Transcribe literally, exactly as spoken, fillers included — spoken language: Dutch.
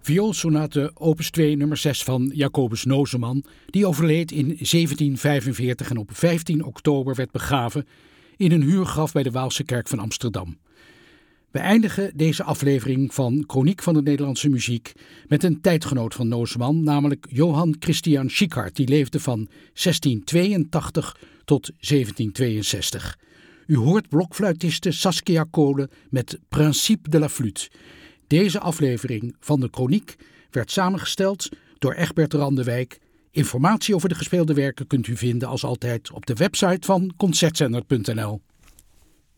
Vioolsonate opus twee nummer zes van Jacobus Nozeman, die overleed in zeventien vijfenveertig en op vijftien oktober werd begraven in een huurgraf bij de Waalse Kerk van Amsterdam. We eindigen deze aflevering van Chroniek van de Nederlandse Muziek met een tijdgenoot van Nozeman, namelijk Johann Christian Schickhardt, die leefde van zestien tweeëntachtig tot zeventien tweeënzestig. U hoort blokfluitiste Saskia Kolen met Principe de la Flûte. Deze aflevering van de Chroniek werd samengesteld door Egbert Randewijk. Informatie over de gespeelde werken kunt u vinden als altijd op de website van concertzender punt n l.